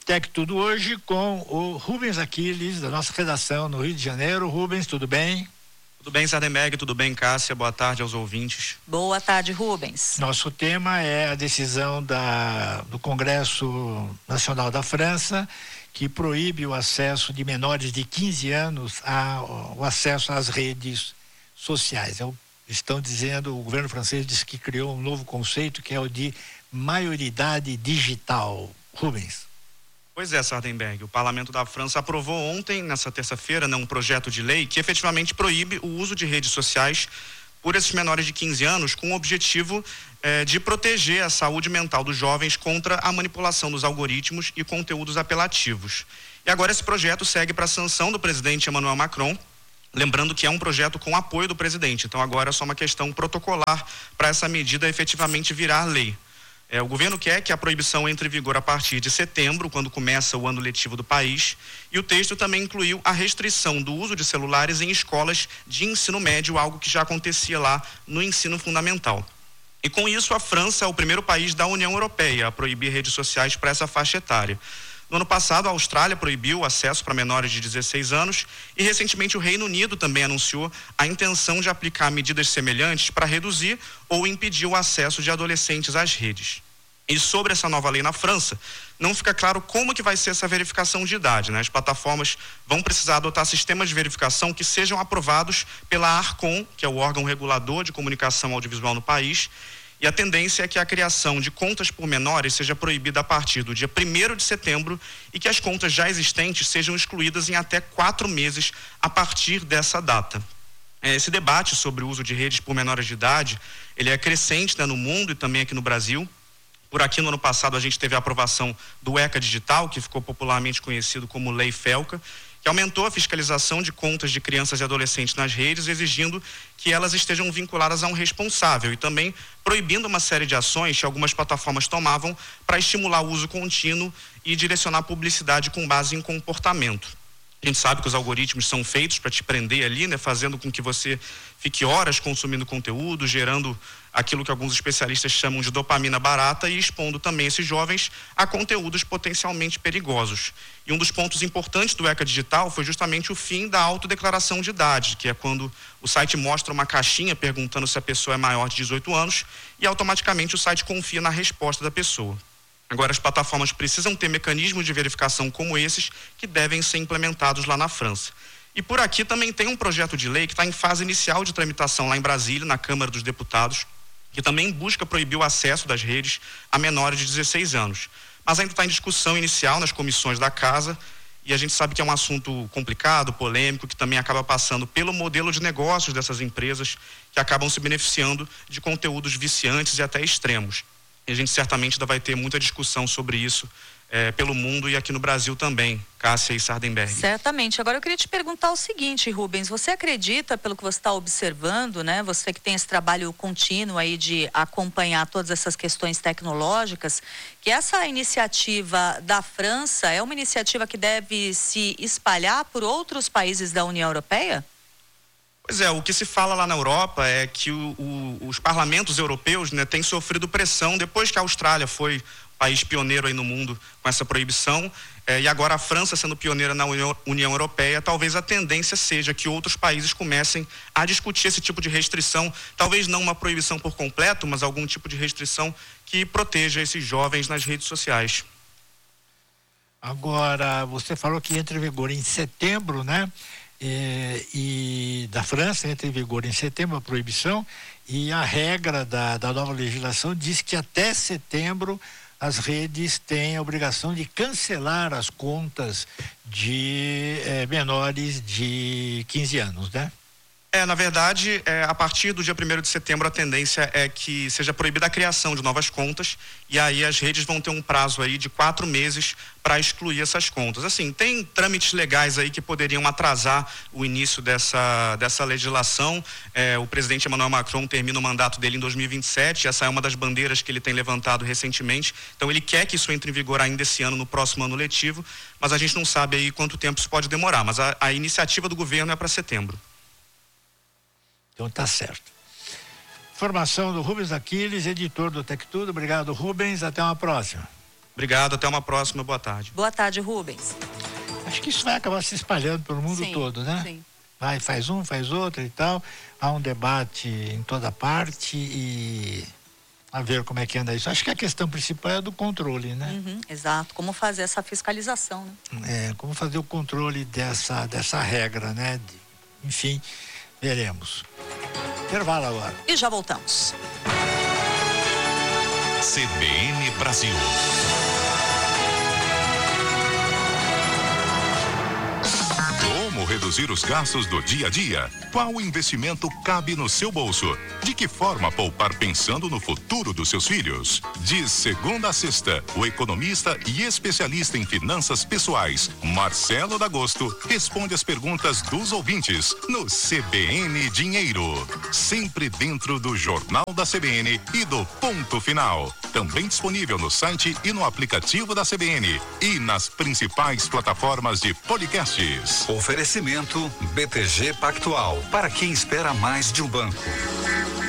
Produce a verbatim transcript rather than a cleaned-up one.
Tec Tudo hoje com o Rubens Aquiles, da nossa redação no Rio de Janeiro. Rubens, tudo bem? Tudo bem, Sardenberg, tudo bem, Cássia? Boa tarde aos ouvintes. Boa tarde, Rubens. Nosso tema é a decisão da, do Congresso Nacional da França, que proíbe o acesso de menores de quinze anos ao acesso às redes sociais. É o, estão dizendo, o governo francês disse que criou um novo conceito, que é o de maioridade digital. Rubens. Pois é, Sardenberg, o Parlamento da França aprovou ontem, nessa terça-feira, né, um projeto de lei que efetivamente proíbe o uso de redes sociais por esses menores de quinze anos, com o objetivo eh, de proteger a saúde mental dos jovens contra a manipulação dos algoritmos e conteúdos apelativos. E agora esse projeto segue para a sanção do presidente Emmanuel Macron, lembrando que é um projeto com apoio do presidente, então agora é só uma questão protocolar para essa medida efetivamente virar lei. É, o governo quer que a proibição entre em vigor a partir de setembro, quando começa o ano letivo do país, e o texto também incluiu a restrição do uso de celulares em escolas de ensino médio, algo que já acontecia lá no ensino fundamental. E com isso, a França é o primeiro país da União Europeia a proibir redes sociais para essa faixa etária. No ano passado, a Austrália proibiu o acesso para menores de dezesseis anos e, recentemente, o Reino Unido também anunciou a intenção de aplicar medidas semelhantes para reduzir ou impedir o acesso de adolescentes às redes. E sobre essa nova lei na França, não fica claro como que vai ser essa verificação de idade, né? As plataformas vão precisar adotar sistemas de verificação que sejam aprovados pela Arcom, que é o órgão regulador de comunicação audiovisual no país, e a tendência é que a criação de contas por menores seja proibida a partir do dia primeiro de setembro e que as contas já existentes sejam excluídas em até quatro meses a partir dessa data. Esse debate sobre o uso de redes por menores de idade, ele é crescente, né, no mundo e também aqui no Brasil. Por aqui, no ano passado, a gente teve a aprovação do ECA Digital, que ficou popularmente conhecido como Lei Felca, que aumentou a fiscalização de contas de crianças e adolescentes nas redes, exigindo que elas estejam vinculadas a um responsável e também proibindo uma série de ações que algumas plataformas tomavam para estimular o uso contínuo e direcionar publicidade com base em comportamento. A gente sabe que os algoritmos são feitos para te prender ali, né, fazendo com que você fique horas consumindo conteúdo, gerando aquilo que alguns especialistas chamam de dopamina barata e expondo também esses jovens a conteúdos potencialmente perigosos. E um dos pontos importantes do ECA Digital foi justamente o fim da autodeclaração de idade, que é quando o site mostra uma caixinha perguntando se a pessoa é maior de dezoito anos e automaticamente o site confia na resposta da pessoa. Agora, as plataformas precisam ter mecanismos de verificação como esses que devem ser implementados lá na França. E por aqui também tem um projeto de lei que está em fase inicial de tramitação lá em Brasília, na Câmara dos Deputados, que também busca proibir o acesso das redes a menores de dezesseis anos. Mas ainda está em discussão inicial nas comissões da Casa e a gente sabe que é um assunto complicado, polêmico, que também acaba passando pelo modelo de negócios dessas empresas que acabam se beneficiando de conteúdos viciantes e até extremos. E a gente certamente ainda vai ter muita discussão sobre isso é, pelo mundo e aqui no Brasil também, Cássia e Sardenberg. Certamente. Agora eu queria te perguntar o seguinte, Rubens, você acredita, pelo que você está observando, né? Você que tem esse trabalho contínuo aí de acompanhar todas essas questões tecnológicas, que essa iniciativa da França é uma iniciativa que deve se espalhar por outros países da União Europeia? Pois é, o que se fala lá na Europa é que o, o, os parlamentos europeus, né, têm sofrido pressão depois que a Austrália foi país pioneiro aí no mundo com essa proibição, eh, e agora a França sendo pioneira na União, União Europeia, talvez a tendência seja que outros países comecem a discutir esse tipo de restrição, talvez não uma proibição por completo, mas algum tipo de restrição que proteja esses jovens nas redes sociais. Agora, você falou que entra em vigor em setembro, né? E, e da França entra em vigor em setembro a proibição, e a regra da, da nova legislação diz que até setembro as redes têm a obrigação de cancelar as contas de eh, menores de quinze anos, né? É, na verdade, é, a partir do dia primeiro de setembro, a tendência é que seja proibida a criação de novas contas, e aí as redes vão ter um prazo aí de quatro meses para excluir essas contas. Assim, tem trâmites legais aí que poderiam atrasar o início dessa, dessa legislação. É, o presidente Emmanuel Macron termina o mandato dele em dois mil e vinte e sete, essa é uma das bandeiras que ele tem levantado recentemente, então ele quer que isso entre em vigor ainda esse ano, no próximo ano letivo, mas a gente não sabe aí quanto tempo isso pode demorar, mas a, a iniciativa do governo é para setembro. Então tá certo. Informação do Rubens Aquiles, editor do Tec Tudo. Obrigado, Rubens. Até uma próxima. Obrigado, até uma próxima, boa tarde. Boa tarde, Rubens. Acho que isso vai acabar se espalhando pelo mundo sim, todo, né? Sim. Vai, faz um, faz outro e tal. Há um debate em toda parte e a ver como é que anda isso. Acho que a questão principal é do controle, né? Uhum, exato. Como fazer essa fiscalização, né? É, como fazer o controle dessa, dessa regra, né? De, enfim, veremos. Intervalo agora. E já voltamos. C B N Brasil. Como reduzir os gastos do dia a dia? Qual investimento cabe no seu bolso? De que forma poupar pensando no futuro dos seus filhos? De segunda a sexta, o economista e especialista em finanças pessoais, Marcelo D'Agosto, responde as perguntas dos ouvintes no C B N Dinheiro. Sempre dentro do Jornal da C B N e do Ponto Final. Também disponível no site e no aplicativo da C B N e nas principais plataformas de podcasts. Oferecimento B T G Pactual, para quem espera mais de um banco.